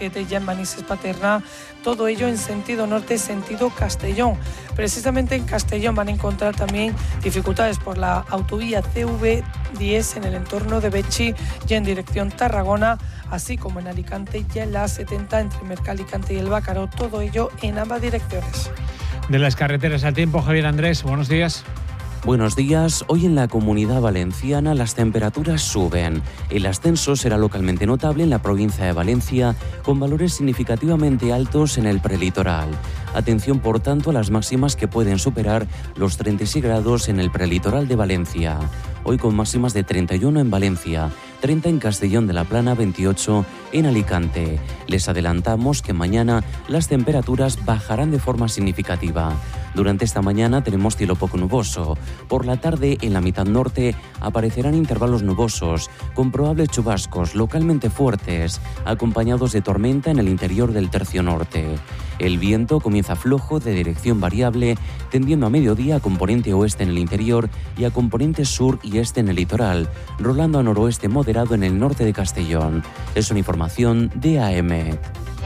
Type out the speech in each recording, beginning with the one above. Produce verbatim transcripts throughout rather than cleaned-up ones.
siete ya en Manises Paterna, todo ello en sentido norte, sentido Castellón. Precisamente en Castellón van a encontrar también dificultades por la autovía C V diez en el entorno de Betxí y en dirección Tarragona, así como en Alicante y en la A setenta entre Mercalicante y el Bácaro, todo ello en ambas direcciones. De las carreteras al tiempo, Javier Andrés, buenos días. Buenos días. Hoy en la Comunidad Valenciana las temperaturas suben. El ascenso será localmente notable en la provincia de Valencia, con valores significativamente altos en el prelitoral. Atención, por tanto, a las máximas que pueden superar los treinta y seis grados en el prelitoral de Valencia. Hoy con máximas de treinta y uno en Valencia, treinta en Castellón de la Plana, veintiocho en Alicante. Les adelantamos que mañana las temperaturas bajarán de forma significativa. Durante esta mañana tenemos cielo poco nuboso. Por la tarde, en la mitad norte, aparecerán intervalos nubosos, con probables chubascos localmente fuertes, acompañados de tormenta en el interior del tercio norte. El viento comienza flojo de dirección variable, tendiendo a mediodía a componente oeste en el interior y a componente sur y este en el litoral, rolando a noroeste moderado en el norte de Castellón. Es una información de A M.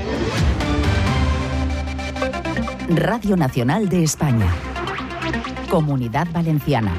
Radio Nacional de España. Comunidad Valenciana.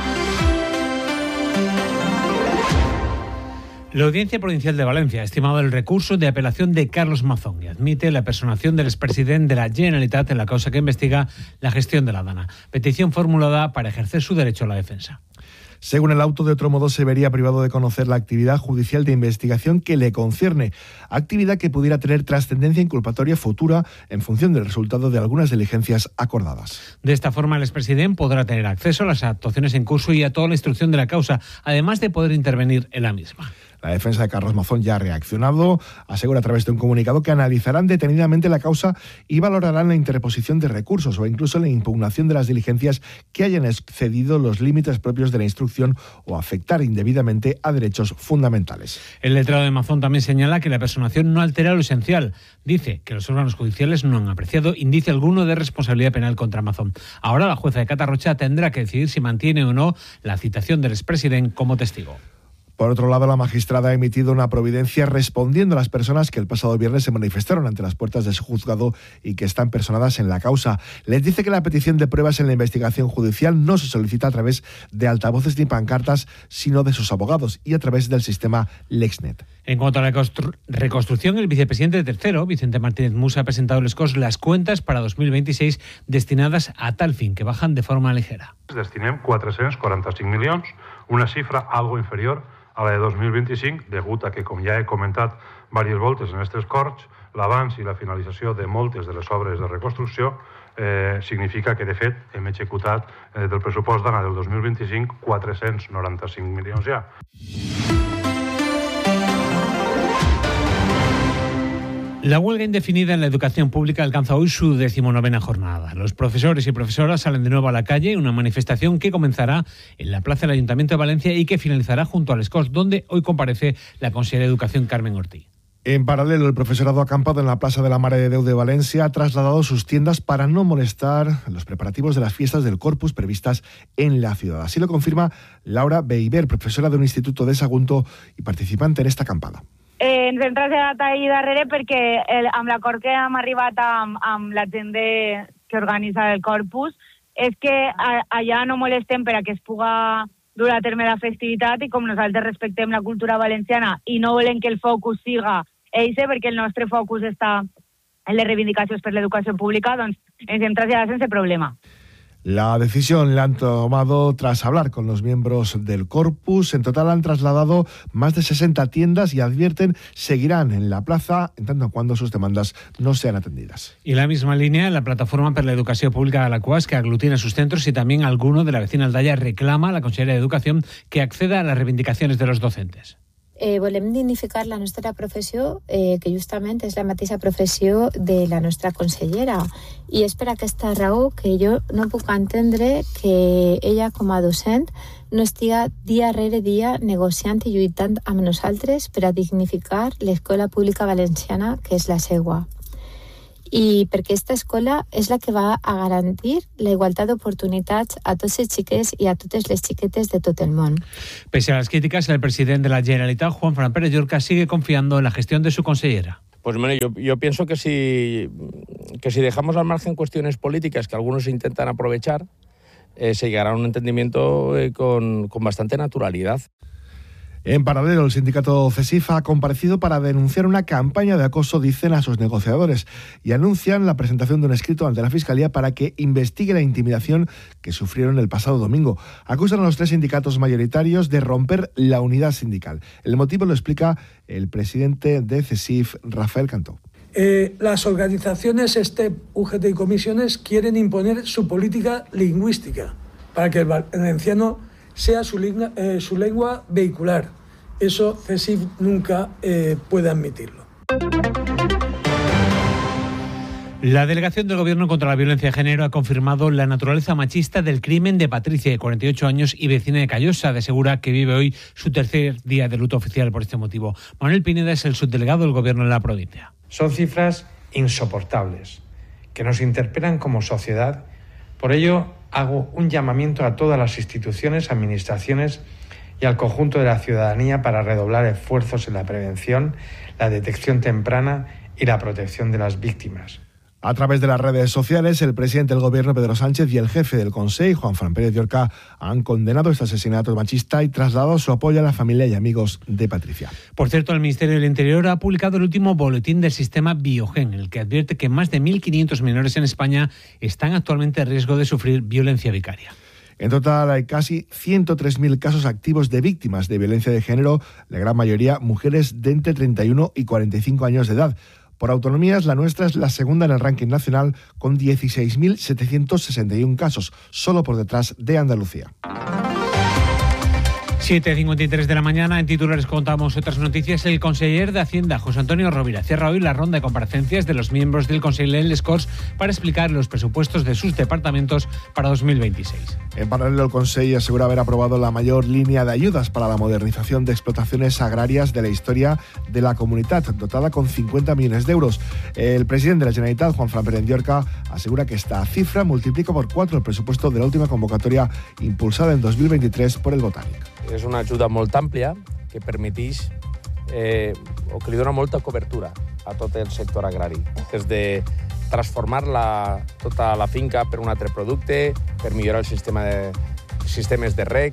La Audiencia Provincial de Valencia ha estimado el recurso de apelación de Carlos Mazón y admite la personación del expresidente de la Generalitat en la causa que investiga la gestión de la Dana. Petición formulada para ejercer su derecho a la defensa. Según el auto, de otro modo se vería privado de conocer la actividad judicial de investigación que le concierne, actividad que pudiera tener trascendencia inculpatoria futura en función del resultado de algunas diligencias acordadas. De esta forma, el expresidente podrá tener acceso a las actuaciones en curso y a toda la instrucción de la causa, además de poder intervenir en la misma. La defensa de Carlos Mazón ya ha reaccionado, asegura a través de un comunicado que analizarán detenidamente la causa y valorarán la interposición de recursos o incluso la impugnación de las diligencias que hayan excedido los límites propios de la instrucción o afectar indebidamente a derechos fundamentales. El letrado de Mazón también señala que la personación no altera lo esencial. Dice que los órganos judiciales no han apreciado indicio alguno de responsabilidad penal contra Mazón. Ahora la jueza de Catarrocha tendrá que decidir si mantiene o no la citación del expresidente como testigo. Por otro lado, la magistrada ha emitido una providencia respondiendo a las personas que el pasado viernes se manifestaron ante las puertas de su juzgado y que están personadas en la causa. Les dice que la petición de pruebas en la investigación judicial no se solicita a través de altavoces ni pancartas, sino de sus abogados y a través del sistema LexNet. En cuanto a la reconstru- reconstrucción, el vicepresidente tercero, Vicente Martínez Musa, ha presentado a les Corts las cuentas para dos mil veintiséis destinadas a tal fin, que bajan de forma ligera. Destinem quatre-cents quaranta-cinc milions, una xifra algo inferior a la de dos mil vint-i-cinc, degut a que, com ja he comentat diverses voltes en aquestes Corts, l'avanç i la finalització de moltes de les obres de reconstrucció eh, significa que, de fet, hem executat eh, del pressupost d'ana del dos mil vint-i-cinc quatre-cents noranta-cinc milions ja. La huelga indefinida en la educación pública alcanza hoy su decimonovena jornada. Los profesores y profesoras salen de nuevo a la calle en una manifestación que comenzará en la plaza del Ayuntamiento de Valencia y que finalizará junto a les Corts, donde hoy comparece la consellera de Educación, Carmen Ortiz. En paralelo, el profesorado acampado en la Plaza de la Mare de Déu de Valencia ha trasladado sus tiendas para no molestar los preparativos de las fiestas del Corpus previstas en la ciudad. Así lo confirma Laura Beiber, profesora de un instituto de Sagunto y participante en esta acampada. Eh, ens hem traslladat ahir darrere perquè el, amb l'acord que hem arribat amb, amb la gent de, que organitza el Corpus és que a, allà no molestem per a que es puga dur a terme la festivitat i com nosaltres respectem la cultura valenciana i no volem que el focus siga eixe perquè el nostre focus està en les reivindicacions per l'educació pública, doncs ens hem traslladat sense problema. La decisión la han tomado tras hablar con los miembros del Corpus. En total han trasladado más de sesenta tiendas y advierten seguirán en la plaza en tanto cuando sus demandas no sean atendidas. Y la misma línea, la Plataforma per la Educació Pública de Alaquàs, que aglutina sus centros, y también alguno de la vecina Aldaya, reclama a la Conselleria de Educación que acceda a las reivindicaciones de los docentes. Eh, volem dignificar la nostra professió, eh, que justament és la mateixa professió de la nostra consellera. I és per aquesta raó que jo no puc entendre que ella, com a docent, no estiga dia rere dia negociant i lluitant amb nosaltres per a dignificar l'escola pública valenciana, que és la seua. I perquè aquesta escola és la que va a garantir la igualtat d'oportunitats a tots els xiquets i a totes les xiquetes de tot el món. Pese a las críticas, el presidente de la Generalitat, Juan Fran Pérez Llorca, sigue confiando en la gestión de su consellera. Pues bueno, yo, yo pienso que si, que si dejamos al margen cuestiones políticas que algunos intentan aprovechar, eh, se llegará a un entendimiento eh, con, con bastante naturalidad. En paralelo, el sindicato CESIF ha comparecido para denunciar una campaña de acoso, dicen, a sus negociadores, y anuncian la presentación de un escrito ante la Fiscalía para que investigue la intimidación que sufrieron el pasado domingo. Acusan a los tres sindicatos mayoritarios de romper la unidad sindical. El motivo lo explica el presidente de CESIF, Rafael Cantó. Eh, las organizaciones STEP, U G T y comisiones quieren imponer su política lingüística para que el valenciano sea su, lingua, eh, su lengua vehicular. Eso CESIF nunca eh, puede admitirlo. La delegación del Gobierno contra la violencia de género ha confirmado la naturaleza machista del crimen de Patricia, de cuarenta y ocho años y vecina de Callosa. Asegura que vive hoy su tercer día de luto oficial por este motivo. Manuel Pineda es el subdelegado del Gobierno en la provincia. Son cifras insoportables que nos interpelan como sociedad. Por ello, hago un llamamiento a todas las instituciones, administraciones y al conjunto de la ciudadanía para redoblar esfuerzos en la prevención, la detección temprana y la protección de las víctimas. A través de las redes sociales, el presidente del Gobierno, Pedro Sánchez, y el jefe del Consejo, Juanfran Pérez de Orca, han condenado este asesinato machista y trasladado su apoyo a la familia y amigos de Patricia. Por cierto, el Ministerio del Interior ha publicado el último boletín del sistema Biogen, en el que advierte que más de mil quinientos menores en España están actualmente en riesgo de sufrir violencia vicaria. En total hay casi ciento tres mil casos activos de víctimas de violencia de género, la gran mayoría mujeres de entre treinta y uno y cuarenta y cinco años de edad. Por autonomías, la nuestra es la segunda en el ranking nacional con dieciséis mil setecientos sesenta y uno casos, solo por detrás de Andalucía. siete cincuenta y tres de la mañana, en titulares contamos otras noticias. El conseller de Hacienda, José Antonio Rovira, cierra hoy la ronda de comparecencias de los miembros del Consell en les Corts para explicar los presupuestos de sus departamentos para dos mil veintiséis. En paralelo, el Consell asegura haber aprobado la mayor línea de ayudas para la modernización de explotaciones agrarias de la historia de la comunidad, dotada con cincuenta millones de euros. El presidente de la Generalitat, Juanfran Pérez de Orca, asegura que esta cifra multiplica por cuatro el presupuesto de la última convocatoria impulsada en dos mil veintitrés por el Botànic. És una ajuda molt àmplia que permeteix eh, o que li dona molta cobertura a tot el sector agrari. Des de transformar la, tota la finca per un altre producte, per millorar el sistema de, sistemes de reg,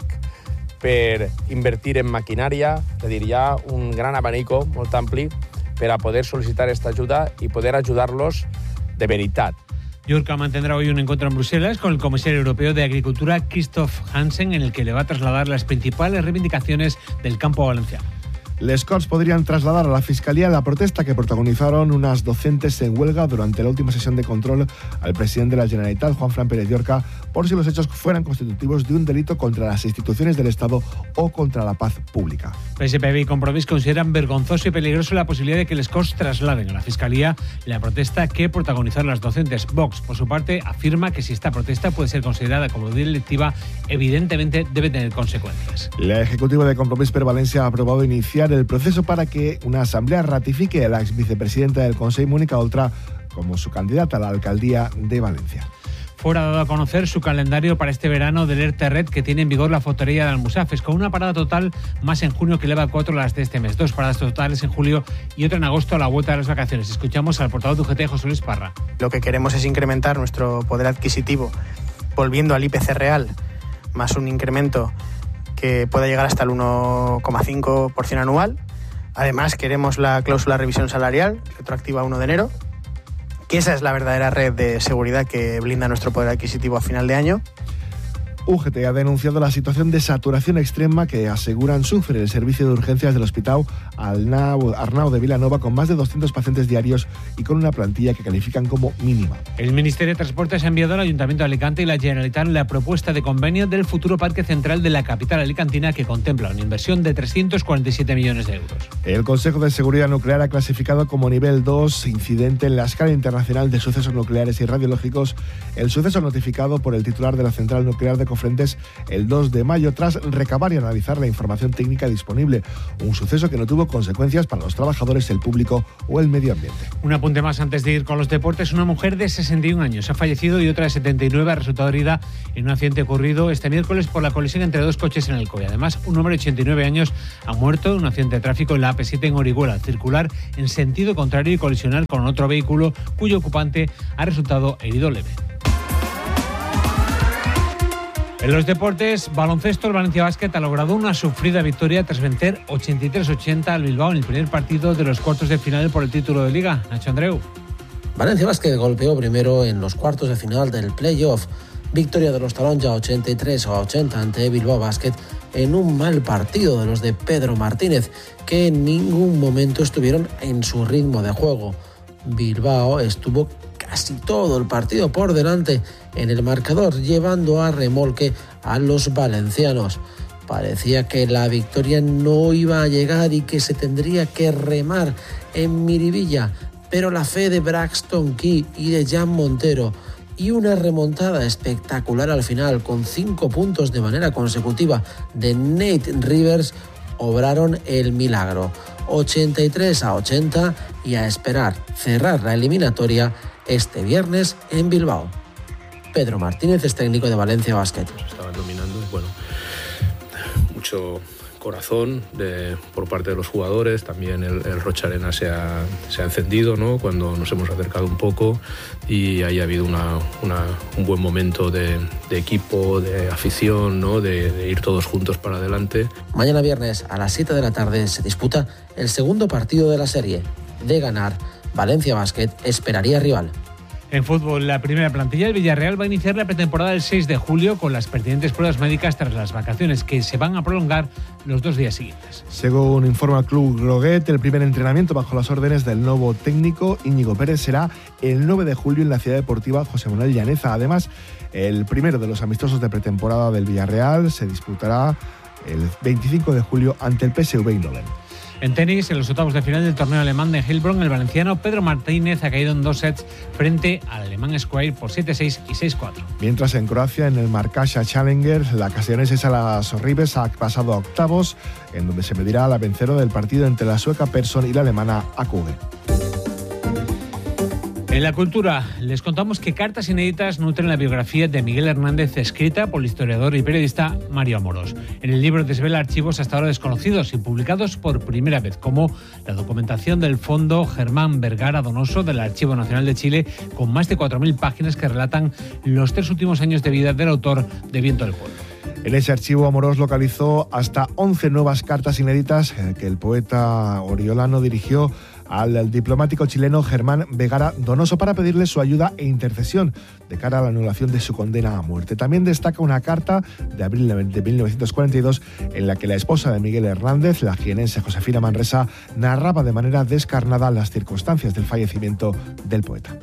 per invertir en maquinària, és a dir, hi ha un gran abanico molt ampli per a poder sol·licitar aquesta ajuda i poder ajudar-los de veritat. Yurka mantendrá hoy un encuentro en Bruselas con el comisario europeo de Agricultura, Christoph Hansen, en el que le va a trasladar las principales reivindicaciones del campo valenciano. Les Corts podrían trasladar a la Fiscalía la protesta que protagonizaron unas docentes en huelga durante la última sesión de control al presidente de la Generalitat, Juanfran Pérez de Orca, por si los hechos fueran constitutivos de un delito contra las instituciones del Estado o contra la paz pública. P S P B y Compromís consideran vergonzoso y peligroso la posibilidad de que les Corts trasladen a la Fiscalía la protesta que protagonizaron las docentes. Vox, por su parte, afirma que si esta protesta puede ser considerada como delictiva, evidentemente debe tener consecuencias. La Ejecutiva de Compromís per Valencia ha aprobado iniciar el proceso para que una asamblea ratifique a la ex vicepresidenta del Consell, Mónica Oltra, como su candidata a la alcaldía de Valencia. Fora ha dado a conocer su calendario para este verano del ERTE Red, que tiene en vigor la Fotorería de Almusafes, con una parada total más en junio que eleva a cuatro las de este mes, dos paradas totales en julio y otra en agosto a la vuelta de las vacaciones. Escuchamos al portavoz de U G T, José Luis Parra. Lo que queremos es incrementar nuestro poder adquisitivo, volviendo al I P C real, más un incremento que pueda llegar hasta el uno coma cinco por ciento anual. Además, queremos la cláusula de revisión salarial, retroactiva a uno de enero, que esa es la verdadera red de seguridad que blinda nuestro poder adquisitivo a final de año. U G T ha denunciado la situación de saturación extrema que aseguran sufre el servicio de urgencias del Hospital Arnau de Vilanova, con más de doscientos pacientes diarios y con una plantilla que califican como mínima. El Ministerio de Transportes ha enviado al Ayuntamiento de Alicante y la Generalitat la propuesta de convenio del futuro Parque Central de la capital alicantina, que contempla una inversión de trescientos cuarenta y siete millones de euros. El Consejo de Seguridad Nuclear ha clasificado como nivel dos incidente en la escala internacional de sucesos nucleares y radiológicos el suceso notificado por el titular de la central nuclear de frentes el dos de mayo tras recabar y analizar la información técnica disponible. Un suceso que no tuvo consecuencias para los trabajadores, el público o el medio ambiente. Un apunte más antes de ir con los deportes. Una mujer de sesenta y un años ha fallecido y otra de setenta y nueve ha resultado herida en un accidente ocurrido este miércoles por la colisión entre dos coches en el Coy. Además, un hombre de ochenta y nueve años ha muerto en un accidente de tráfico en la A P siete en Orihuela, al circular en sentido contrario y colisionar con otro vehículo cuyo ocupante ha resultado herido leve. En los deportes, baloncesto, el Valencia Basket ha logrado una sufrida victoria tras vencer ochenta y tres ochenta al Bilbao en el primer partido de los cuartos de final por el título de Liga. Nacho Andreu. Valencia Basket golpeó primero en los cuartos de final del playoff. Victoria de los Taronja ochenta y tres a ochenta ante Bilbao Basket en un mal partido de los de Pedro Martínez, que en ningún momento estuvieron en su ritmo de juego. Bilbao estuvo casi todo el partido por delante en el marcador, llevando a remolque a los valencianos. Parecía que la victoria no iba a llegar y que se tendría que remar en Miribilla, pero la fe de Braxton Key y de Jan Montero y una remontada espectacular al final con cinco puntos de manera consecutiva de Nate Rivers obraron el milagro. ochenta y tres a ochenta y a esperar cerrar la eliminatoria este viernes en Bilbao. Pedro Martínez es técnico de Valencia Basket. Estaban dominando, bueno, mucho corazón de, por parte de los jugadores, también el, el Rocha Arena se ha, se ha encendido, ¿no?, cuando nos hemos acercado un poco, y ahí ha habido una, una, un buen momento de, de equipo, de afición, ¿no?, de, de ir todos juntos para adelante. Mañana viernes a las siete de la tarde se disputa el segundo partido de la serie. De ganar, Valencia Basket esperaría rival. En fútbol, la primera plantilla del Villarreal va a iniciar la pretemporada el seis de julio con las pertinentes pruebas médicas tras las vacaciones, que se van a prolongar los dos días siguientes. Según informa el Club Groguet, el primer entrenamiento bajo las órdenes del nuevo técnico Íñigo Pérez será el nueve de julio en la ciudad deportiva José Manuel Llaneza. Además, el primero de los amistosos de pretemporada del Villarreal se disputará el veinticinco de julio ante el P S V Eindhoven. En tenis, en los octavos de final del torneo alemán de Heilbronn, el valenciano Pedro Martínez ha caído en dos sets frente al alemán Squire por siete seis y seis cuatro. Mientras en Croacia, en el Marcaxa Challenger, la castellonesa Sara Sorribes ha pasado a octavos, en donde se medirá la vencedora del partido entre la sueca Persson y la alemana Akuge. En la cultura, les contamos que Cartas Inéditas nutren la biografía de Miguel Hernández, escrita por el historiador y periodista Mario Amorós. En el libro desvela archivos hasta ahora desconocidos y publicados por primera vez, como la documentación del Fondo Germán Vergara Donoso del Archivo Nacional de Chile, con más de cuatro mil páginas que relatan los tres últimos años de vida del autor de Viento del Pueblo. En ese archivo, Amorós localizó hasta once nuevas cartas inéditas que el poeta oriolano dirigió al diplomático chileno Germán Vergara Donoso para pedirle su ayuda e intercesión de cara a la anulación de su condena a muerte. También destaca una carta de abril de mil novecientos cuarenta y dos en la que la esposa de Miguel Hernández, la jienense Josefina Manresa, narraba de manera descarnada las circunstancias del fallecimiento del poeta.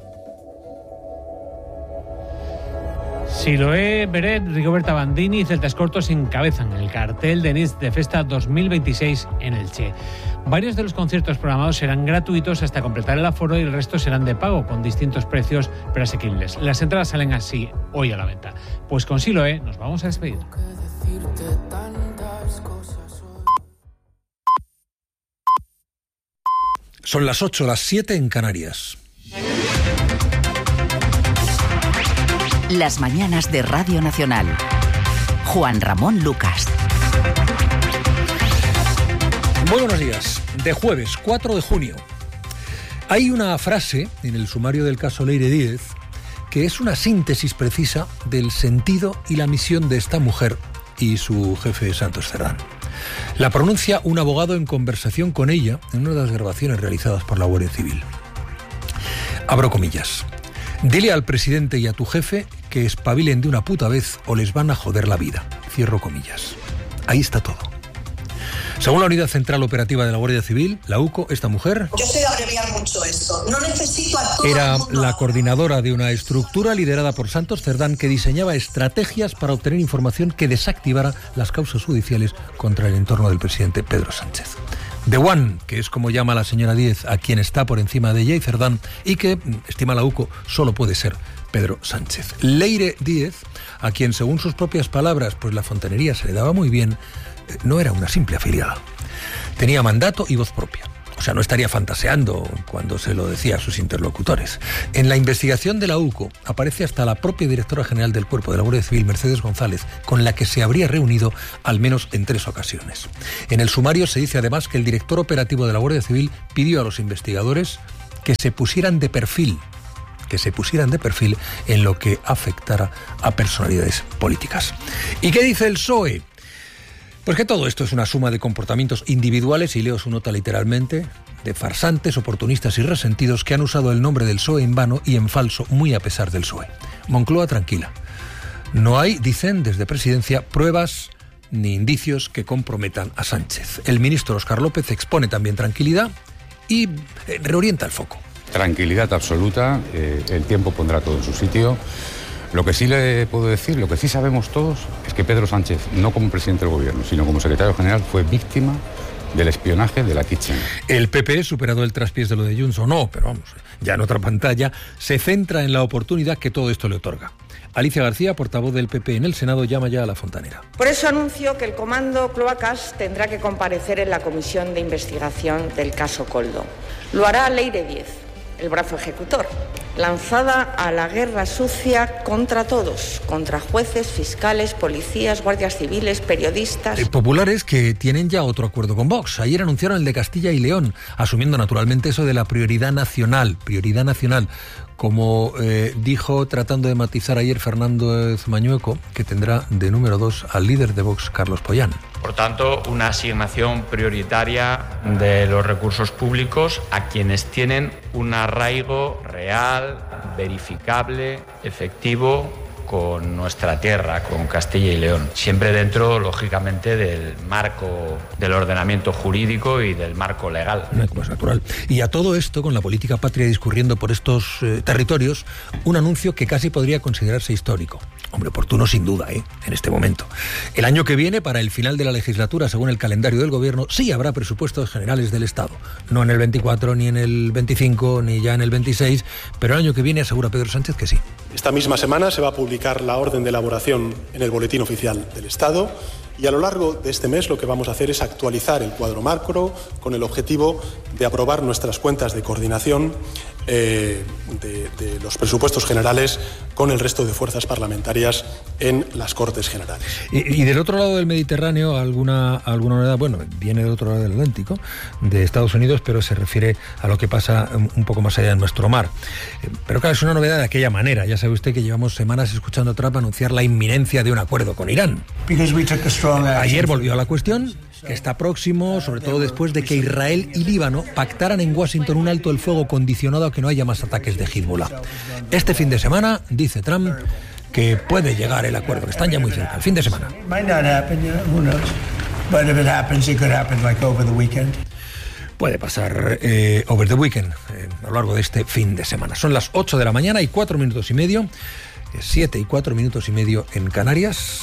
Siloé, Beret, Rigoberta Bandini y Celtas Cortos encabezan el cartel de Nits de Festa dos mil veintiséis en Elche. Varios de los conciertos programados serán gratuitos hasta completar el aforo y el resto serán de pago, con distintos precios pero asequibles. Las entradas salen así hoy a la venta. Pues con Siloé nos vamos a despedir. Son las ocho, las siete en Canarias. Las mañanas de Radio Nacional. Juan Ramón Lucas. Muy buenos días. De jueves cuatro de junio. Hay una frase en el sumario del caso Leire Díez que es una síntesis precisa del sentido y la misión de esta mujer y su jefe Santos Cerdán. La pronuncia un abogado en conversación con ella en una de las grabaciones realizadas por la Guardia Civil. Abro comillas. Dile al presidente y a tu jefe que espabilen de una puta vez o les van a joder la vida. Cierro comillas. Ahí está todo. Según la Unidad Central Operativa de la Guardia Civil, la U C O, esta mujer... Yo sé abreviar mucho esto. No necesito a todo Era el mundo. la coordinadora de una estructura liderada por Santos Cerdán que diseñaba estrategias para obtener información que desactivara las causas judiciales contra el entorno del presidente Pedro Sánchez. The One, que es como llama la señora Díez a quien está por encima de ella y Cerdán, y que, estima la U C O, solo puede ser Pedro Sánchez. Leire Díez, a quien según sus propias palabras, pues la fontanería se le daba muy bien, no era una simple afiliada. Tenía mandato y voz propia. O sea, no estaría fantaseando cuando se lo decía a sus interlocutores. En la investigación de la U C O aparece hasta la propia directora general del Cuerpo de la Guardia Civil, Mercedes González, con la que se habría reunido al menos en tres ocasiones. En el sumario se dice además que el director operativo de la Guardia Civil pidió a los investigadores que se pusieran de perfil, que se pusieran de perfil en lo que afectara a personalidades políticas. ¿Y qué dice el P S O E? Pues que todo esto es una suma de comportamientos individuales, y leo su nota literalmente, de farsantes, oportunistas y resentidos que han usado el nombre del P S O E en vano y en falso, muy a pesar del P S O E. Moncloa tranquila. No hay, dicen desde Presidencia, pruebas ni indicios que comprometan a Sánchez. El ministro Óscar López expone también tranquilidad y reorienta el foco. Tranquilidad absoluta, eh, el tiempo pondrá todo en su sitio. Lo que sí le puedo decir, lo que sí sabemos todos, es que Pedro Sánchez, no como presidente del gobierno, sino como secretario general, fue víctima del espionaje de la Kitchen. El P P, superado el traspiés de lo de Junts o no, pero vamos, ya en otra pantalla, se centra en la oportunidad que todo esto le otorga. Alicia García, portavoz del P P en el Senado, llama ya a la fontanera. Por eso anuncio que el Comando Cloacas tendrá que comparecer en la comisión de investigación del caso Koldo. Lo hará Leire Díez, el brazo ejecutor, lanzada a la guerra sucia contra todos, contra jueces, fiscales, policías, guardias civiles, periodistas. Eh, populares que tienen ya otro acuerdo con Vox. Ayer anunciaron el de Castilla y León, asumiendo naturalmente eso de la prioridad nacional, prioridad nacional, como eh, dijo, tratando de matizar ayer Fernando Mañueco, que tendrá de número dos al líder de Vox, Carlos Pollán. Por tanto, una asignación prioritaria de los recursos públicos a quienes tienen un arraigo real, verificable, efectivo con nuestra tierra, con Castilla y León. Siempre dentro, lógicamente, del marco del ordenamiento jurídico y del marco legal. No es natural. Y a todo esto, con la política patria discurriendo por estos eh, territorios, un anuncio que casi podría considerarse histórico. Hombre, oportuno sin duda, ¿eh? En este momento. El año que viene, para el final de la legislatura, según el calendario del Gobierno, sí habrá presupuestos generales del Estado. No en el veinticuatro, ni en el veinticinco, ni ya en el veintiséis, pero el año que viene asegura Pedro Sánchez que sí. Esta misma semana se va a publicar la orden de elaboración en el Boletín Oficial del Estado, y a lo largo de este mes lo que vamos a hacer es actualizar el cuadro macro con el objetivo de aprobar nuestras cuentas de coordinación eh, de, de los presupuestos generales con el resto de fuerzas parlamentarias en las Cortes Generales. Y, y del otro lado del Mediterráneo, alguna, alguna novedad, bueno, viene del otro lado del Atlántico, de Estados Unidos, pero se refiere a lo que pasa un poco más allá de nuestro mar. Pero claro, es una novedad de aquella manera. Ya sabe usted que llevamos semanas escuchando a Trump anunciar la inminencia de un acuerdo con Irán. Ayer volvió a la cuestión, que está próximo, sobre todo después de que Israel y Líbano pactaran en Washington un alto el fuego condicionado a que no haya más ataques de Hezbollah. Este fin de semana, dice Trump, que puede llegar el acuerdo, que están ya muy cerca, el fin de semana. Puede pasar eh, over the weekend, eh, a lo largo de este fin de semana. Son las ocho de la mañana y cuatro minutos y medio, eh, siete y cuatro minutos y medio en Canarias.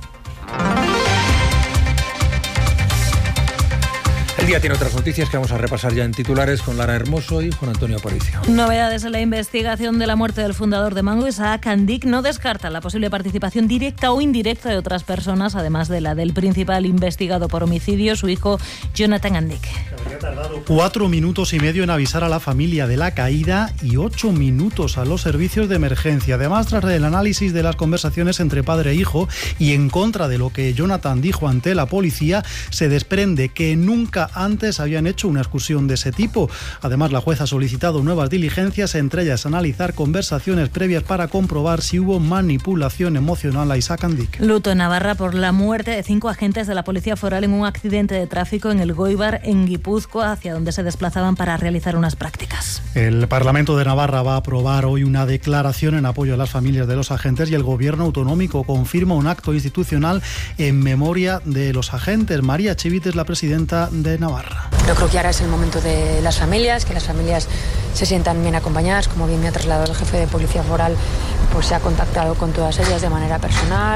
El día tiene otras noticias que vamos a repasar ya en titulares con Lara Hermoso y Juan Antonio Aparicio. Novedades en la investigación de la muerte del fundador de Mango, Isaac Andic, no descarta la posible participación directa o indirecta de otras personas, además de la del principal investigado por homicidio, su hijo Jonathan Andic. Cuatro minutos y medio en avisar a la familia de la caída y ocho minutos a los servicios de emergencia. Además, tras el análisis de las conversaciones entre padre e hijo y en contra de lo que Jonathan dijo ante la policía, se desprende que nunca antes habían hecho una excursión de ese tipo. Además, la jueza ha solicitado nuevas diligencias, entre ellas analizar conversaciones previas para comprobar si hubo manipulación emocional a Isaac Andic. Luto en Navarra por la muerte de cinco agentes de la Policía Foral en un accidente de tráfico en el Goibar, en Guipúzcoa, hacia donde se desplazaban para realizar unas prácticas. El Parlamento de Navarra va a aprobar hoy una declaración en apoyo a las familias de los agentes y el Gobierno autonómico confirma un acto institucional en memoria de los agentes. María Chivite es la presidenta de Navarra. Yo creo que ahora es el momento de las familias, que las familias se sientan bien acompañadas. Como bien me ha trasladado el jefe de Policía Foral, pues se ha contactado con todas ellas de manera personal.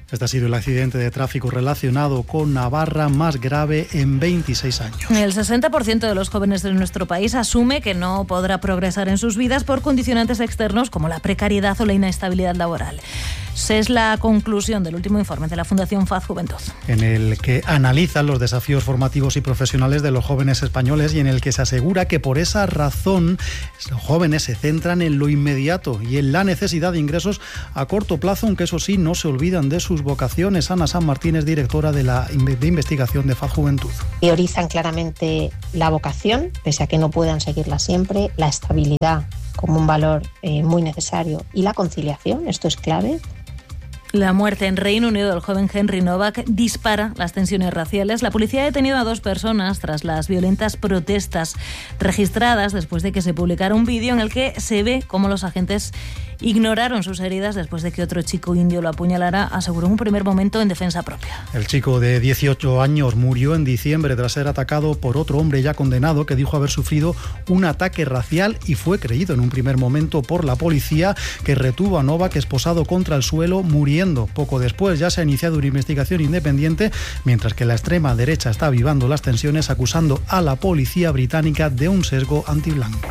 Este ha sido el accidente de tráfico relacionado con Navarra más grave en veintiséis años. El sesenta por ciento de los jóvenes de nuestro país asume que no podrá progresar en sus vidas por condicionantes externos como la precariedad o la inestabilidad laboral. Es la conclusión del último informe de la Fundación F A Z Juventud, en el que analizan los desafíos formativos y profesionales de los jóvenes españoles y en el que se asegura que por esa razón los jóvenes se centran en lo inmediato y en la necesidad de ingresos a corto plazo, aunque eso sí, no se olvidan de sus vocaciones. Ana San Martín es directora de la de investigación de F A Z Juventud. Priorizan claramente la vocación, pese a que no puedan seguirla siempre, la estabilidad como un valor eh, muy necesario y la conciliación, esto es clave. La muerte en Reino Unido del joven Henry Novak dispara las tensiones raciales. La policía ha detenido a dos personas tras las violentas protestas registradas después de que se publicara un vídeo en el que se ve cómo los agentes ignoraron sus heridas después de que otro chico indio lo apuñalara, aseguró en un primer momento en defensa propia. El chico de dieciocho años murió en diciembre tras ser atacado por otro hombre ya condenado que dijo haber sufrido un ataque racial y fue creído en un primer momento por la policía, que retuvo a Novak esposado contra el suelo muriendo. Poco después ya se ha iniciado una investigación independiente, mientras que la extrema derecha está avivando las tensiones acusando a la policía británica de un sesgo antiblanco.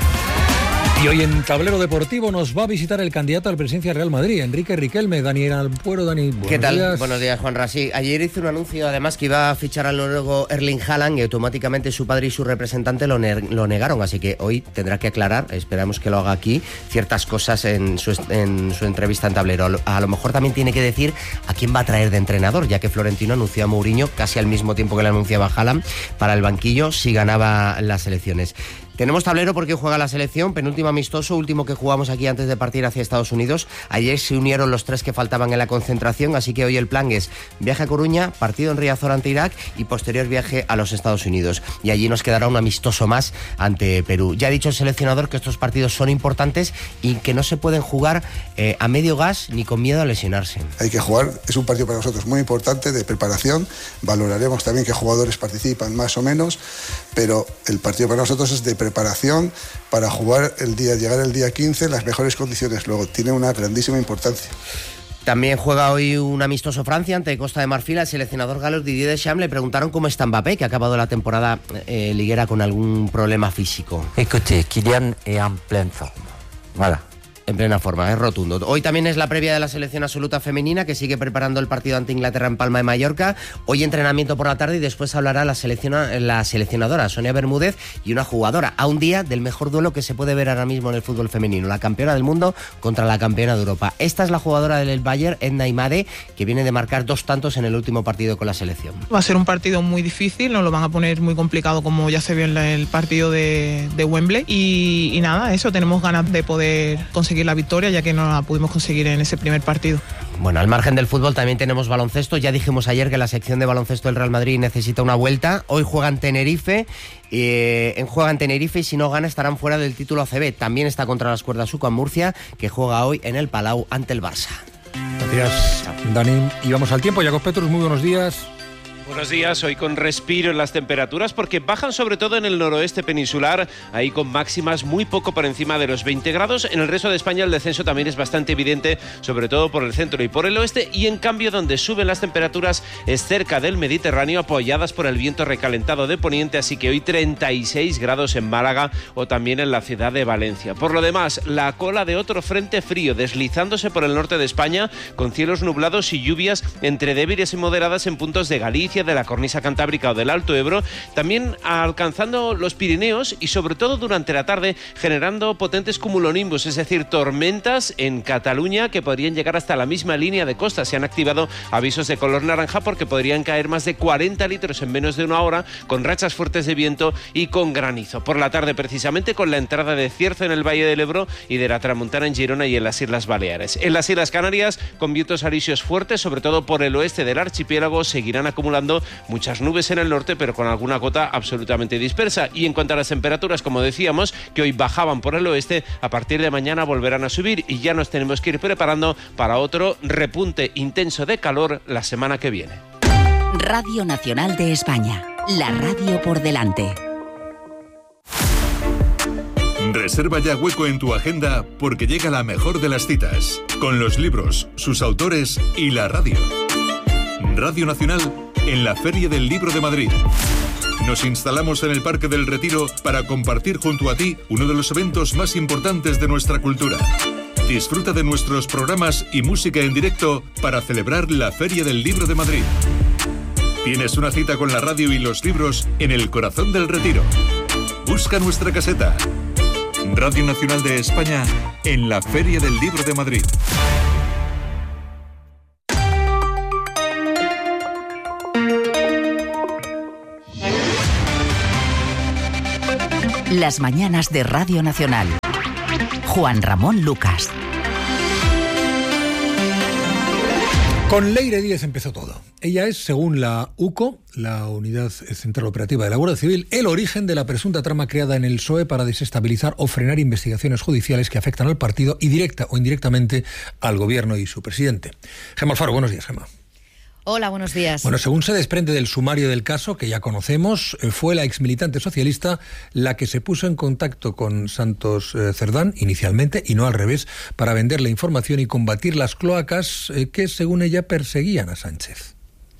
Y hoy en Tablero Deportivo nos va a visitar el candidato a la presidencia del Real Madrid, Enrique Riquelme. Daniel Alpuero, Dani, buenos ¿Qué tal? días. Buenos días, Juan Rasí. Ayer hizo un anuncio, además, que iba a fichar al noruego Erling Haaland y automáticamente su padre y su representante lo, ne- lo negaron. Así que hoy tendrá que aclarar, esperamos que lo haga aquí, ciertas cosas en su, en su entrevista en Tablero. A lo, a lo mejor también tiene que decir a quién va a traer de entrenador, ya que Florentino anunció a Mourinho casi al mismo tiempo que le anunciaba a Haaland para el banquillo si ganaba las elecciones. Tenemos tablero porque juega la selección, penúltimo amistoso, último que jugamos aquí antes de partir hacia Estados Unidos. Ayer se unieron los tres que faltaban en la concentración, así que hoy el plan es viaje a Coruña, partido en Riazor ante Irak y posterior viaje a los Estados Unidos. Y allí nos quedará un amistoso más ante Perú. Ya ha dicho el seleccionador que estos partidos son importantes y que no se pueden jugar eh, a medio gas ni con miedo a lesionarse. Hay que jugar, es un partido para nosotros muy importante de preparación, valoraremos también qué jugadores participan más o menos, pero el partido para nosotros es de preparación preparación para jugar el día, llegar el día quince en las mejores condiciones. Luego tiene una grandísima importancia. También juega hoy un amistoso Francia ante Costa de Marfil. Al seleccionador galo Didier Deschamps le preguntaron cómo está Mbappé, que ha acabado la temporada eh, liguera con algún problema físico. Écoutez, Kylian est en pleine forme. Voilà. En plena forma, es rotundo. Hoy también es la previa de la selección absoluta femenina, que sigue preparando el partido ante Inglaterra en Palma de Mallorca. Hoy entrenamiento por la tarde y después hablará la, selecciona, la seleccionadora Sonia Bermúdez y una jugadora, a un día del mejor duelo que se puede ver ahora mismo en el fútbol femenino, la campeona del mundo contra la campeona de Europa. Esta es la jugadora del Bayern, Edna Imade, que viene de marcar dos tantos en el último partido con la selección. Va a ser un partido muy difícil, nos lo van a poner muy complicado, como ya se vio en el partido de, de Wembley. Y, y nada, eso, tenemos ganas de poder conseguir la victoria, ya que no la pudimos conseguir en ese primer partido. Bueno, al margen del fútbol también tenemos baloncesto. Ya dijimos ayer que la sección de baloncesto del Real Madrid necesita una vuelta. Hoy juegan Tenerife, eh, en juegan Tenerife y si no gana estarán fuera del título A C B. También está contra las cuerdas UCAM Murcia, que juega hoy en el Palau ante el Barça. Gracias, Dani. Y vamos al tiempo. Jacob Petrus, muy buenos días. Buenos días, hoy con respiro en las temperaturas porque bajan sobre todo en el noroeste peninsular, ahí con máximas muy poco por encima de los veinte grados. En el resto de España el descenso también es bastante evidente, sobre todo por el centro y por el oeste, y en cambio donde suben las temperaturas es cerca del Mediterráneo, apoyadas por el viento recalentado de poniente, así que hoy treinta y seis grados en Málaga o también en la ciudad de Valencia. Por lo demás, la cola de otro frente frío deslizándose por el norte de España con cielos nublados y lluvias entre débiles y moderadas en puntos de Galicia, de la cornisa cantábrica o del Alto Ebro, también alcanzando los Pirineos y sobre todo durante la tarde generando potentes cumulonimbus, es decir, tormentas en Cataluña que podrían llegar hasta la misma línea de costa. Se han activado avisos de color naranja porque podrían caer más de cuarenta litros en menos de una hora, con rachas fuertes de viento y con granizo. Por la tarde, precisamente, con la entrada de cierzo en el Valle del Ebro y de la Tramontana en Girona y en las Islas Baleares. En las Islas Canarias, con vientos alisios fuertes, sobre todo por el oeste del archipiélago, seguirán acumulando muchas nubes en el norte, pero con alguna gota absolutamente dispersa. Y en cuanto a las temperaturas, como decíamos, que hoy bajaban por el oeste, a partir de mañana volverán a subir y ya nos tenemos que ir preparando para otro repunte intenso de calor la semana que viene. Radio Nacional de España, la radio por delante. Reserva ya hueco en tu agenda porque llega la mejor de las citas, con los libros, sus autores y la radio. Radio Nacional en la Feria del Libro de Madrid. Nos instalamos en el Parque del Retiro para compartir junto a ti uno de los eventos más importantes de nuestra cultura. Disfruta de nuestros programas y música en directo para celebrar la Feria del Libro de Madrid. Tienes una cita con la radio y los libros en el corazón del Retiro. Busca nuestra caseta. Radio Nacional de España en la Feria del Libro de Madrid. Las mañanas de Radio Nacional. Juan Ramón Lucas. Con Leire Díez empezó todo. Ella es, según la U C O, la Unidad Central Operativa de la Guardia Civil, el origen de la presunta trama creada en el P S O E para desestabilizar o frenar investigaciones judiciales que afectan al partido y directa o indirectamente al gobierno y su presidente. Gemma Alfaro, buenos días, Gemma. Hola, buenos días. Bueno, según se desprende del sumario del caso, que ya conocemos, fue la exmilitante socialista la que se puso en contacto con Santos eh, Cerdán, inicialmente, y no al revés, para vender la información y combatir las cloacas eh, que, según ella, perseguían a Sánchez.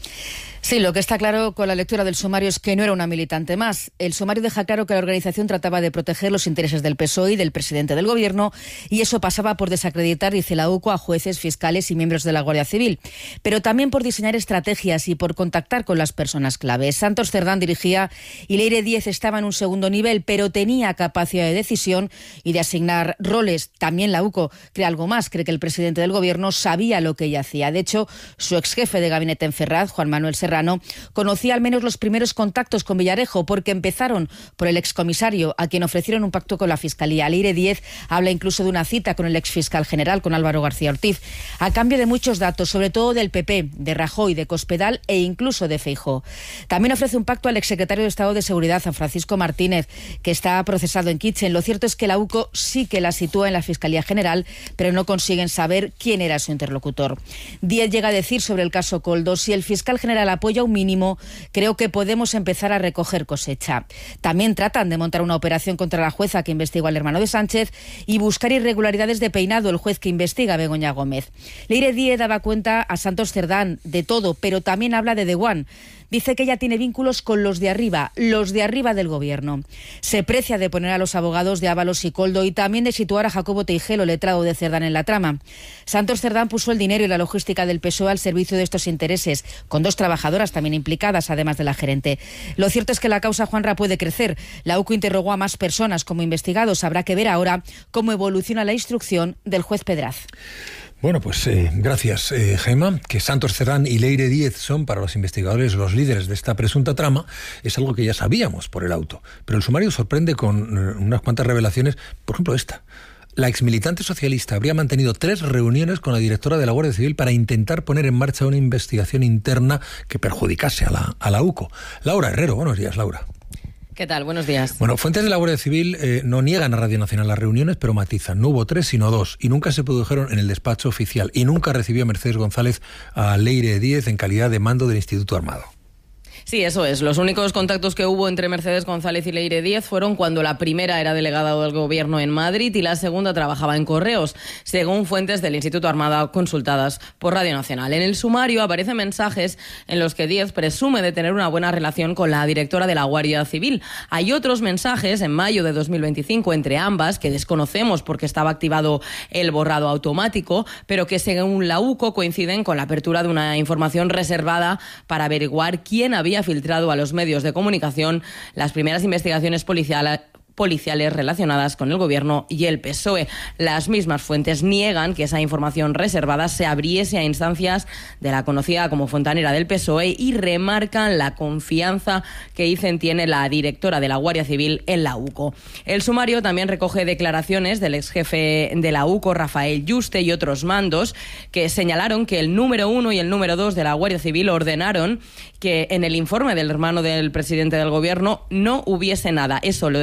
Sí, lo que está claro con la lectura del sumario es que no era una militante más. El sumario deja claro que la organización trataba de proteger los intereses del P S O E y del presidente del Gobierno, y eso pasaba por desacreditar, dice la U C O, a jueces, fiscales y miembros de la Guardia Civil, pero también por diseñar estrategias y por contactar con las personas clave. Santos Cerdán dirigía y Leire Díez estaba en un segundo nivel, pero tenía capacidad de decisión y de asignar roles. También la U C O cree algo más, cree que el presidente del Gobierno sabía lo que ella hacía. De hecho, su exjefe de gabinete en Ferraz, Juan Manuel Serrano, conocía al menos los primeros contactos con Villarejo, porque empezaron por el excomisario, a quien ofrecieron un pacto con la Fiscalía. Leire Díez habla incluso de una cita con el exfiscal general, con Álvaro García Ortiz, a cambio de muchos datos, sobre todo del P P, de Rajoy, de Cospedal e incluso de Feijóo. También ofrece un pacto al exsecretario de Estado de Seguridad, San Francisco Martínez, que está procesado en Kitchen. Lo cierto es que la U C O sí que la sitúa en la Fiscalía General, pero no consiguen saber quién era su interlocutor. Díez llega a decir sobre el caso Koldo: si el fiscal general apoya un mínimo, creo que podemos empezar a recoger cosecha. También tratan de montar una operación contra la jueza que investigó al hermano de Sánchez y buscar irregularidades de peinado, el juez que investiga a Begoña Gómez. Leire Díez daba cuenta a Santos Cerdán de todo, pero también habla de The One. Dice que ella tiene vínculos con los de arriba, los de arriba del Gobierno. Se precia de poner a los abogados de Ábalos y Koldo y también de situar a Jacobo Teijelo, letrado de Cerdán, en la trama. Santos Cerdán puso el dinero y la logística del P S O E al servicio de estos intereses, con dos trabajadoras también implicadas, además de la gerente. Lo cierto es que la causa Juanra puede crecer. La U C O interrogó a más personas como investigados. Habrá que ver ahora cómo evoluciona la instrucción del juez Pedraz. Bueno, pues eh, gracias, eh, Gemma. Que Santos Cerdán y Leire Díez son para los investigadores los líderes de esta presunta trama es algo que ya sabíamos por el auto. Pero el sumario sorprende con eh, unas cuantas revelaciones, por ejemplo esta. La exmilitante socialista habría mantenido tres reuniones con la directora de la Guardia Civil para intentar poner en marcha una investigación interna que perjudicase a la, a la U C O. Laura Herrero, buenos días, Laura. ¿Qué tal? Buenos días. Bueno, fuentes de la Guardia Civil eh, no niegan a Radio Nacional las reuniones, pero matizan. No hubo tres, sino dos, y nunca se produjeron en el despacho oficial, y nunca recibió Mercedes González a Leire Díez en calidad de mando del Instituto Armado. Sí, eso es. Los únicos contactos que hubo entre Mercedes González y Leire Díez fueron cuando la primera era delegada del Gobierno en Madrid y la segunda trabajaba en Correos, según fuentes del Instituto Armada consultadas por Radio Nacional. En el sumario aparecen mensajes en los que Díez presume de tener una buena relación con la directora de la Guardia Civil. Hay otros mensajes en mayo de dos mil veinticinco entre ambas que desconocemos porque estaba activado el borrado automático, pero que según la U C O coinciden con la apertura de una información reservada para averiguar quién había filtrado a los medios de comunicación las primeras investigaciones policiales policiales relacionadas con el Gobierno y el P S O E. Las mismas fuentes niegan que esa información reservada se abriese a instancias de la conocida como fontanera del P S O E y remarcan la confianza que dicen tiene la directora de la Guardia Civil en la U C O. El sumario también recoge declaraciones del exjefe de la U C O, Rafael Yuste, y otros mandos que señalaron que el número uno y el número dos de la Guardia Civil ordenaron que en el informe del hermano del presidente del Gobierno no hubiese nada. Eso lo decían literalmente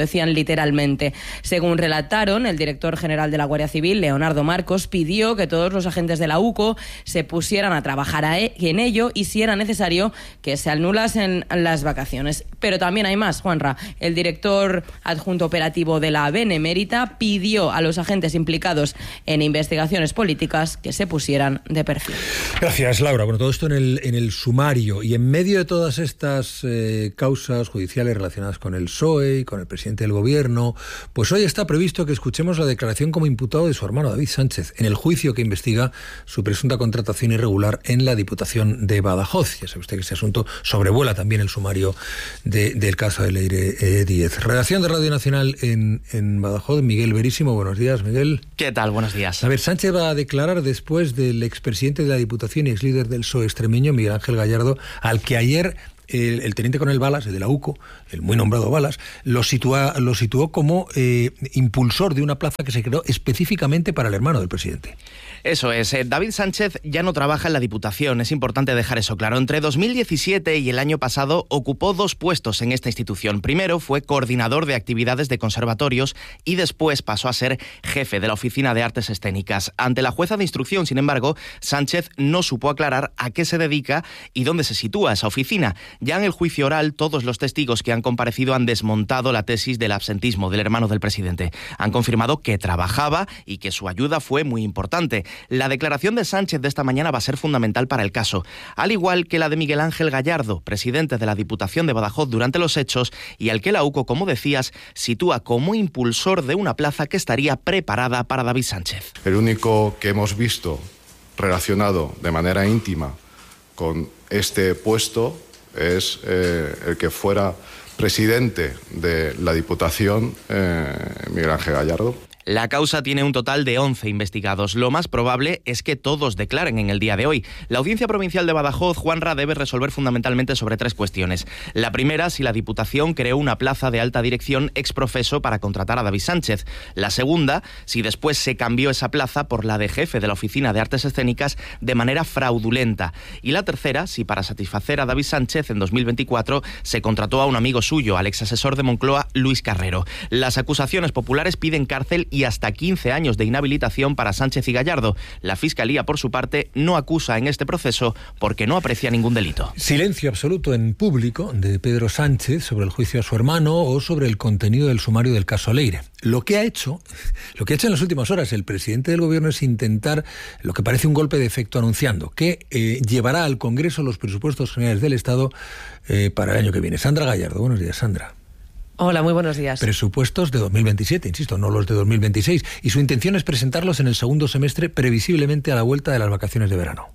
literalmente. Según relataron, el director general de la Guardia Civil, Leonardo Marcos, pidió que todos los agentes de la U C O se pusieran a trabajar en ello y, si era necesario, que se anulasen las vacaciones. Pero también hay más, Juanra. El director adjunto operativo de la Benemérita pidió a los agentes implicados en investigaciones políticas que se pusieran de perfil. Gracias, Laura. Bueno, todo esto en el, en el sumario. Y en medio de todas estas eh, causas judiciales relacionadas con el P S O E y con el presidente del Gobierno, pues hoy está previsto que escuchemos la declaración como imputado de su hermano David Sánchez en el juicio que investiga su presunta contratación irregular en la Diputación de Badajoz. Ya sabe usted que ese asunto sobrevuela también el sumario de, del caso de Leire eh, Díez. Redacción de Radio Nacional en, en Badajoz, Miguel Verísimo. Buenos días, Miguel. ¿Qué tal? Buenos días. A ver, Sánchez va a declarar después del expresidente de la Diputación y ex líder del P S O E extremeño, Miguel Ángel Gallardo, al que ayer el, el teniente coronel Balas, el de la U C O, el muy nombrado Balas, lo, sitúa, lo situó como eh, impulsor de una plaza que se creó específicamente para el hermano del presidente. Eso es. Eh, David Sánchez ya no trabaja en la Diputación, es importante dejar eso claro. Entre dos mil diecisiete y el año pasado ocupó dos puestos en esta institución. Primero fue coordinador de actividades de conservatorios y después pasó a ser jefe de la Oficina de Artes Escénicas. Ante la jueza de instrucción, sin embargo, Sánchez no supo aclarar a qué se dedica y dónde se sitúa esa oficina. Ya en el juicio oral, todos los testigos que han comparecido han desmontado la tesis del absentismo del hermano del presidente. Han confirmado que trabajaba y que su ayuda fue muy importante. La declaración de Sánchez de esta mañana va a ser fundamental para el caso, al igual que la de Miguel Ángel Gallardo, presidente de la Diputación de Badajoz durante los hechos, y al que la U C O, como decías, sitúa como impulsor de una plaza que estaría preparada para David Sánchez. El único que hemos visto relacionado de manera íntima con este puesto es eh, el que fuera presidente de la Diputación, eh, Miguel Ángel Gallardo. La causa tiene un total de once investigados. Lo más probable es que todos declaren en el día de hoy. La Audiencia Provincial de Badajoz, Juanra, debe resolver fundamentalmente sobre tres cuestiones. La primera, si la Diputación creó una plaza de alta dirección exprofeso para contratar a David Sánchez. La segunda, si después se cambió esa plaza por la de jefe de la Oficina de Artes Escénicas de manera fraudulenta. Y la tercera, si para satisfacer a David Sánchez en dos mil veinticuatro se contrató a un amigo suyo, al exasesor de Moncloa, Luis Carrero. Las acusaciones populares piden cárcel y y hasta quince años de inhabilitación para Sánchez y Gallardo. La Fiscalía, por su parte, no acusa en este proceso porque no aprecia ningún delito. Silencio absoluto en público de Pedro Sánchez sobre el juicio a su hermano o sobre el contenido del sumario del caso Leire. Lo que ha hecho, lo que ha hecho en las últimas horas el presidente del Gobierno es intentar lo que parece un golpe de efecto, anunciando que eh, llevará al Congreso los presupuestos generales del Estado eh, para el año que viene. Sandra Gallardo, buenos días, Sandra. Hola, muy buenos días. Presupuestos de dos mil veintisiete, insisto, no los de dos mil veintiséis. Y su intención es presentarlos en el segundo semestre, previsiblemente a la vuelta de las vacaciones de verano.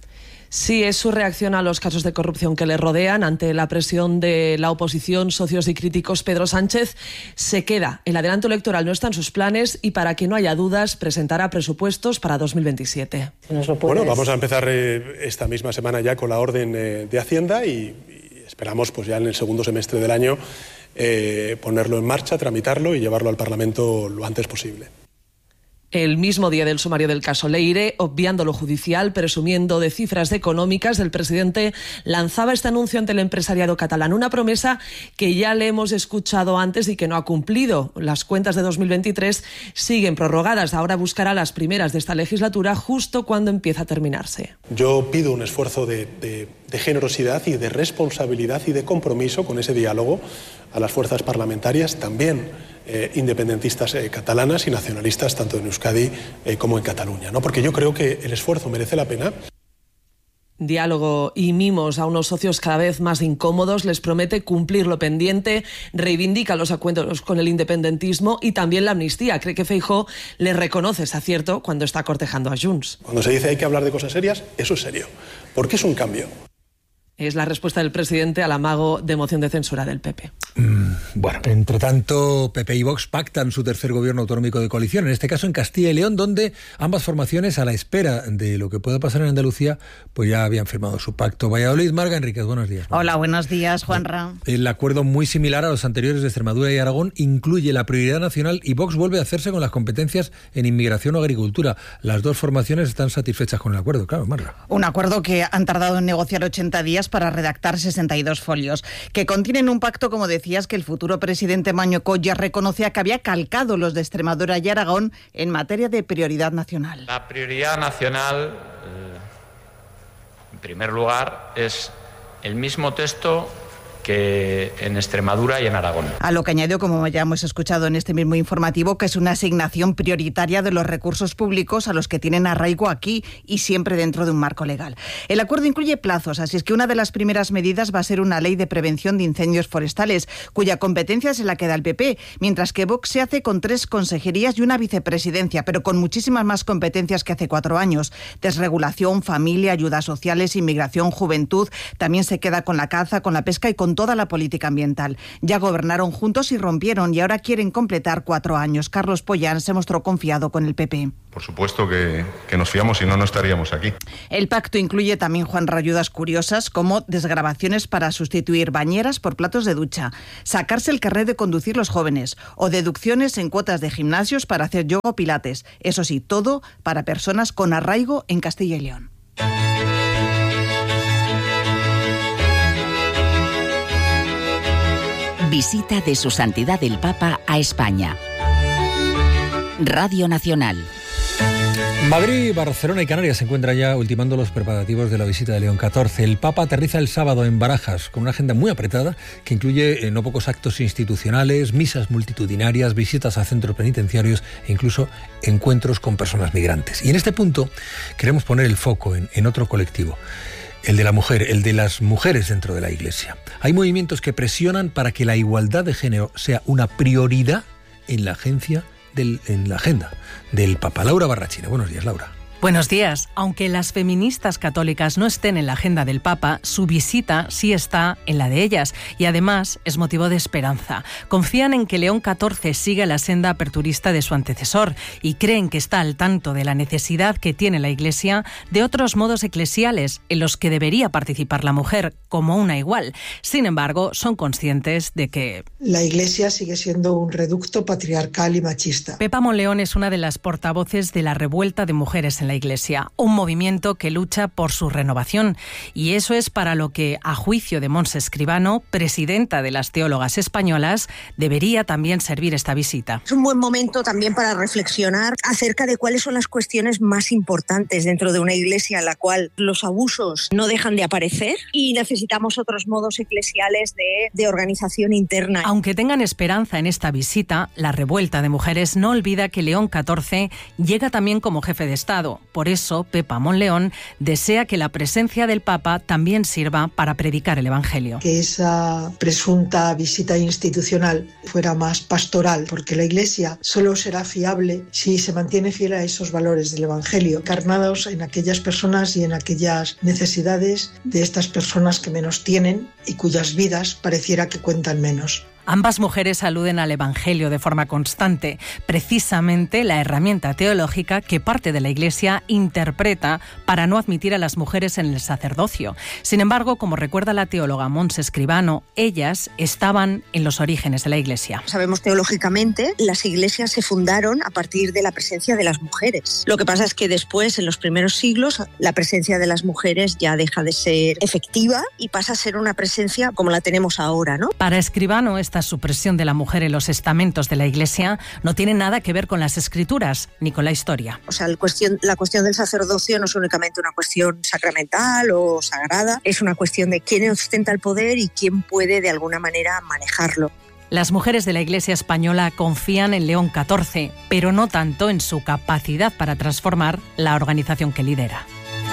Sí, es su reacción a los casos de corrupción que le rodean. Ante la presión de la oposición, socios y críticos, Pedro Sánchez se queda. El adelanto electoral no está en sus planes y, para que no haya dudas, presentará presupuestos para dos mil veintisiete. Bueno, vamos a empezar eh, esta misma semana ya con la orden eh, de Hacienda y, y esperamos pues ya en el segundo semestre del año Eh, ponerlo en marcha, tramitarlo y llevarlo al Parlamento lo antes posible. El mismo día del sumario del caso Leire, obviando lo judicial, presumiendo de cifras económicas, el presidente lanzaba este anuncio ante el empresariado catalán, una promesa que ya le hemos escuchado antes y que no ha cumplido. Las cuentas de dos mil veintitrés siguen prorrogadas. Ahora buscará las primeras de esta legislatura justo cuando empieza a terminarse. Yo pido un esfuerzo de, de, de generosidad y de responsabilidad y de compromiso con ese diálogo a las fuerzas parlamentarias, también eh, independentistas eh, catalanas y nacionalistas, tanto en Euskadi eh, como en Cataluña, ¿no? Porque yo creo que el esfuerzo merece la pena. Diálogo y mimos a unos socios cada vez más incómodos. Les promete cumplir lo pendiente, reivindica los acuerdos con el independentismo y también la amnistía. Cree que Feijóo le reconoce ese acierto cuando está cortejando a Junts. Cuando se dice hay que hablar de cosas serias, eso es serio, porque es un cambio. Es la respuesta del presidente al amago de moción de censura del P P. Mm, bueno, entre tanto, P P y Vox pactan su tercer gobierno autonómico de coalición, en este caso en Castilla y León, donde ambas formaciones, a la espera de lo que pueda pasar en Andalucía, pues ya habían firmado su pacto. Valladolid, Marga Enríquez, buenos días. Hola, buenos días, Juanra. El acuerdo, muy similar a los anteriores de Extremadura y Aragón, incluye la prioridad nacional y Vox vuelve a hacerse con las competencias en inmigración o agricultura. Las dos formaciones están satisfechas con el acuerdo, claro, Marga. Un acuerdo que han tardado en negociar ochenta días días para redactar sesenta y dos folios, que contienen un pacto, como decías, que el futuro presidente Mañueco ya reconocía que había calcado los de Extremadura y Aragón en materia de prioridad nacional. La prioridad nacional, eh, en primer lugar, es el mismo texto que en Extremadura y en Aragón. A lo que añadió, como ya hemos escuchado en este mismo informativo, que es una asignación prioritaria de los recursos públicos a los que tienen arraigo aquí y siempre dentro de un marco legal. El acuerdo incluye plazos, así es que una de las primeras medidas va a ser una ley de prevención de incendios forestales, cuya competencia se la queda al P P, mientras que Vox se hace con tres consejerías y una vicepresidencia, pero con muchísimas más competencias que hace cuatro años. Desregulación, familia, ayudas sociales, inmigración, juventud, también se queda con la caza, con la pesca y con toda la política ambiental. Ya gobernaron juntos y rompieron y ahora quieren completar cuatro años. Carlos Pollán se mostró confiado con el P P. Por supuesto que, que nos fiamos, si no, no estaríamos aquí. El pacto incluye también, Juan, ayudas curiosas como desgravaciones para sustituir bañeras por platos de ducha, sacarse el carnet de conducir los jóvenes o deducciones en cuotas de gimnasios para hacer yoga o pilates. Eso sí, todo para personas con arraigo en Castilla y León. Visita de Su Santidad el Papa a España. Radio Nacional. Madrid, Barcelona y Canarias se encuentran ya ultimando los preparativos de la visita de León catorce. El Papa aterriza el sábado en Barajas con una agenda muy apretada que incluye eh, no pocos actos institucionales, misas multitudinarias, visitas a centros penitenciarios e incluso encuentros con personas migrantes. Y en este punto queremos poner el foco en, en otro colectivo. El de la mujer, el de las mujeres dentro de la Iglesia. Hay movimientos que presionan para que la igualdad de género sea una prioridad en la agencia del, en la agenda del Papa. Laura Barrachina. Buenos días, Laura. Buenos días. Aunque las feministas católicas no estén en la agenda del Papa, su visita sí está en la de ellas y además es motivo de esperanza. Confían en que León catorce siga la senda aperturista de su antecesor y creen que está al tanto de la necesidad que tiene la Iglesia de otros modos eclesiales en los que debería participar la mujer como una igual. Sin embargo, son conscientes de que la Iglesia sigue siendo un reducto patriarcal y machista. Pepa Monleón es una de las portavoces de la revuelta de mujeres en la Iglesia, un movimiento que lucha por su renovación. Y eso es para lo que, a juicio de Montse Escribano, presidenta de las Teólogas Españolas, debería también servir esta visita. Es un buen momento también para reflexionar acerca de cuáles son las cuestiones más importantes dentro de una Iglesia en la cual los abusos no dejan de aparecer y necesitamos otros modos eclesiales de, de organización interna. Aunque tengan esperanza en esta visita, la revuelta de mujeres no olvida que León catorce llega también como jefe de Estado. Por eso, Pepa Monleón desea que la presencia del Papa también sirva para predicar el Evangelio. Que esa presunta visita institucional fuera más pastoral, porque la Iglesia solo será fiable si se mantiene fiel a esos valores del Evangelio, encarnados en aquellas personas y en aquellas necesidades de estas personas que menos tienen y cuyas vidas pareciera que cuentan menos. Ambas mujeres aluden al Evangelio de forma constante, precisamente la herramienta teológica que parte de la Iglesia interpreta para no admitir a las mujeres en el sacerdocio. Sin embargo, como recuerda la teóloga Montse Escribano, ellas estaban en los orígenes de la Iglesia. Sabemos teológicamente, las iglesias se fundaron a partir de la presencia de las mujeres. Lo que pasa es que después, en los primeros siglos, la presencia de las mujeres ya deja de ser efectiva y pasa a ser una presencia como la tenemos ahora, ¿no? Para Escribano, esta supresión de la mujer en los estamentos de la Iglesia no tiene nada que ver con las escrituras ni con la historia. O sea, la cuestión, la cuestión del sacerdocio no es únicamente una cuestión sacramental o sagrada, es una cuestión de quién ostenta el poder y quién puede de alguna manera manejarlo. Las mujeres de la Iglesia española confían en León catorce, pero no tanto en su capacidad para transformar la organización que lidera.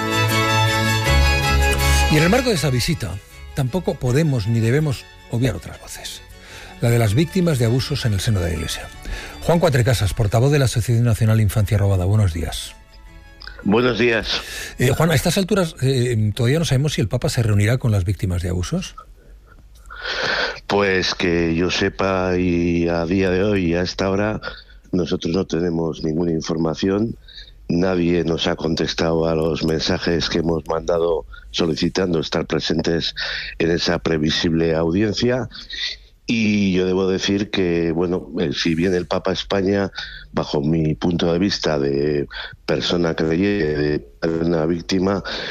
Y en el marco de esa visita, tampoco podemos ni debemos obviar otras voces. La de las víctimas de abusos en el seno de la Iglesia. Juan Cuatrecasas, portavoz de la Asociación Nacional Infancia Robada. Buenos días. Buenos días. Eh, Juan, a estas alturas eh, todavía no sabemos si el Papa se reunirá con las víctimas de abusos. Pues que yo sepa, y a día de hoy, a esta hora, nosotros no tenemos ninguna información. Nadie nos ha contestado a los mensajes que hemos mandado solicitando estar presentes en esa previsible audiencia. Y yo debo decir que, bueno, si viene el Papa a España, bajo mi punto de vista de persona creyente, de una víctima,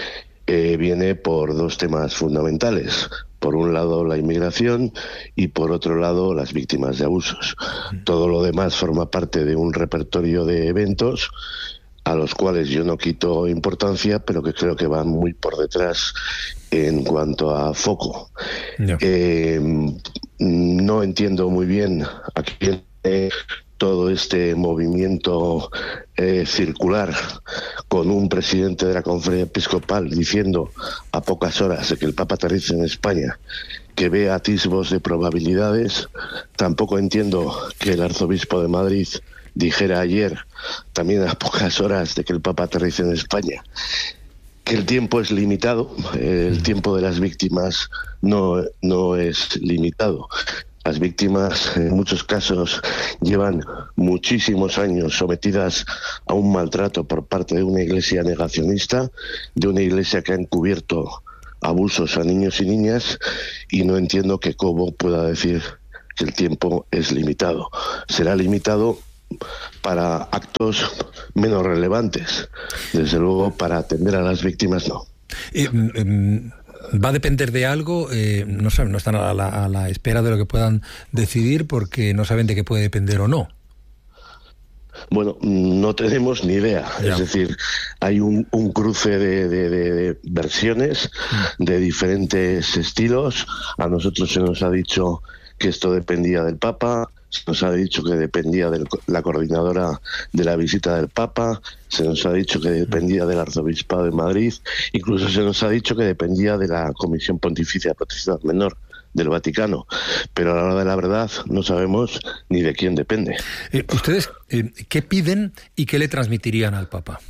eh, viene por dos temas fundamentales. Por un lado la inmigración y por otro lado las víctimas de abusos. Todo lo demás forma parte de un repertorio de eventos a los cuales yo no quito importancia, pero que creo que van muy por detrás en cuanto a foco. No, eh, no entiendo muy bien a quién eh, todo este movimiento eh, circular con un presidente de la Conferencia Episcopal diciendo a pocas horas de que el Papa aterrice en España que ve atisbos de probabilidades. Tampoco entiendo que el arzobispo de Madrid dijera ayer, también a pocas horas de que el Papa aterrice en España, que el tiempo es limitado. El tiempo de las víctimas no, no es limitado. Las víctimas en muchos casos llevan muchísimos años sometidas a un maltrato por parte de una iglesia negacionista, de una iglesia que ha encubierto abusos a niños y niñas, y no entiendo que Cobo pueda decir que el tiempo es limitado. Será limitado para actos menos relevantes. Desde luego, para atender a las víctimas, no. Eh, eh, ¿Va a depender de algo? Eh, no saben, no están a la, a la espera de lo que puedan decidir porque no saben de qué puede depender o no. Bueno, no tenemos ni idea. Ya. Es decir, hay un, un cruce de, de, de, de versiones mm. de diferentes estilos. A nosotros se nos ha dicho que esto dependía del Papa, se nos ha dicho que dependía de la coordinadora de la visita del Papa, se nos ha dicho que dependía del Arzobispado de Madrid, incluso se nos ha dicho que dependía de la Comisión Pontificia de Protección Menor del Vaticano, pero a la hora de la verdad no sabemos ni de quién depende. Eh, ¿Ustedes eh, qué piden y qué le transmitirían al Papa?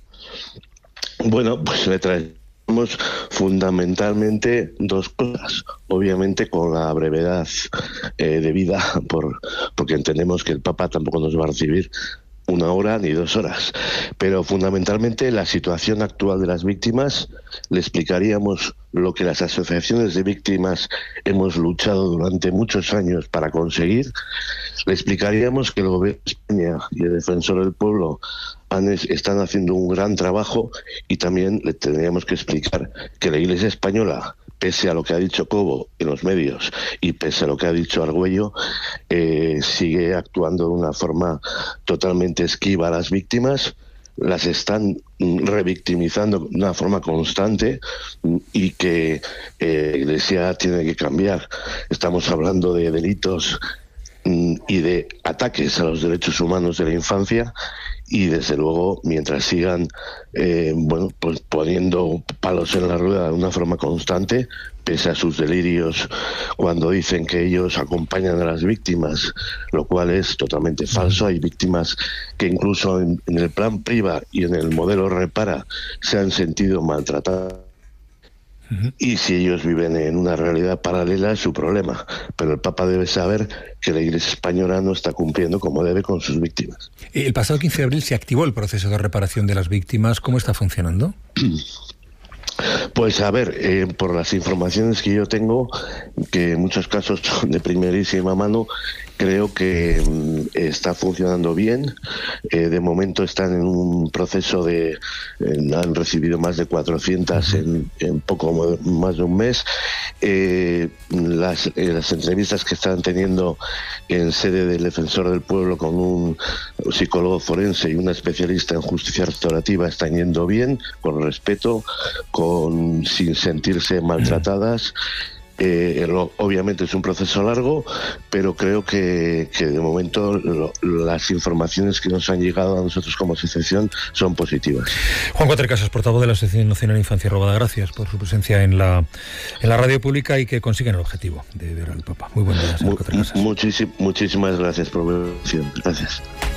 Bueno, pues le traemos fundamentalmente dos cosas. Obviamente con la brevedad eh, debida, por, porque entendemos que el Papa tampoco nos va a recibir una hora ni dos horas, pero fundamentalmente la situación actual de las víctimas. Le explicaríamos lo que las asociaciones de víctimas hemos luchado durante muchos años para conseguir. Le explicaríamos que el Gobierno de España y el Defensor del Pueblo han, están haciendo un gran trabajo, y también le tendríamos que explicar que la Iglesia española, pese a lo que ha dicho Cobo en los medios y pese a lo que ha dicho Argüello, eh, sigue actuando de una forma totalmente esquiva a las víctimas. Las están revictimizando de una forma constante, y que eh, la Iglesia tiene que cambiar. Estamos hablando de delitos y de ataques a los derechos humanos de la infancia, y desde luego mientras sigan eh, bueno, pues poniendo palos en la rueda de una forma constante, pese a sus delirios cuando dicen que ellos acompañan a las víctimas, lo cual es totalmente falso. Hay víctimas que incluso en, en el plan Priva y en el modelo Repara se han sentido maltratadas. Y si ellos viven en una realidad paralela es su problema, pero el Papa debe saber que la Iglesia española no está cumpliendo como debe con sus víctimas. El pasado quince de abril se activó el proceso de reparación de las víctimas. ¿Cómo está funcionando? Pues a ver, eh, por las informaciones que yo tengo, que en muchos casos son de primerísima mano, creo que mm, está funcionando bien. Eh, de momento están en un proceso de... Eh, han recibido más de cuatrocientas en, en poco más de un mes. Eh, las, eh, las entrevistas que están teniendo en sede del Defensor del Pueblo con un psicólogo forense y una especialista en justicia restaurativa están yendo bien, con respeto, con sin sentirse maltratadas. Eh, lo, obviamente es un proceso largo, pero creo que, que de momento lo, las informaciones que nos han llegado a nosotros como asociación son positivas. Juan Cuatrecasas, portavoz de la Asociación Nacional Infancia Robada, gracias por su presencia en la en la radio pública y que consigan el objetivo de ver al Papa. Muy buen día, señor Cuatrecasas. Muchísim, muchísimas gracias por la invitación. Gracias.